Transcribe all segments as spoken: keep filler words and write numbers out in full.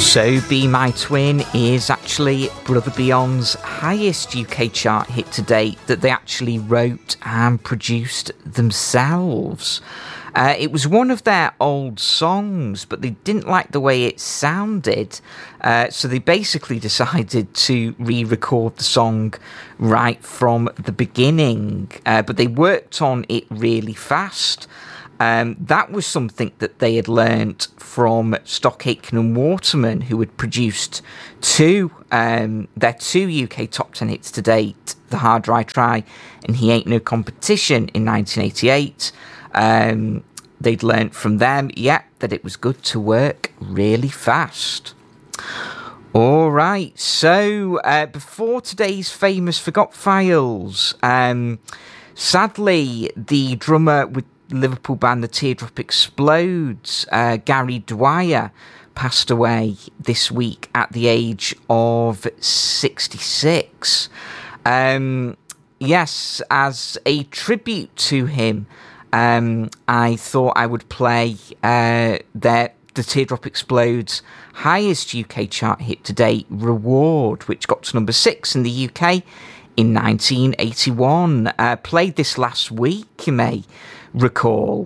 So Be My Twin is actually Brother Beyond's highest U K chart hit to date that they actually wrote and produced themselves. Uh, it was one of their old songs, but they didn't like the way it sounded, uh, so they basically decided to re-record the song right from the beginning, uh, but they worked on it really fast. Um, that was something that they had learnt from Stock Aitken and Waterman, who had produced two, um, their two U K top ten hits to date, The Harder I Try and He Ain't No Competition in nineteen eighty-eight. Um, they'd learnt from them, yeah, that it was good to work really fast. All right, so uh, before today's famous Forgot Files, um, sadly, the drummer with Liverpool band The Teardrop Explodes, uh, Gary Dwyer, passed away this week at the age of sixty-six. Um, yes, as a tribute to him, um, I thought I would play uh, their The Teardrop Explodes' highest U K chart hit to date, Reward, which got to number six in the U K in nineteen eighty-one. Uh, played this last week, you may recall.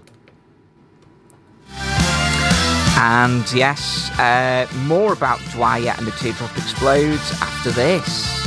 And yes, uh, more about Dwyer and The Teardrop Explodes after this.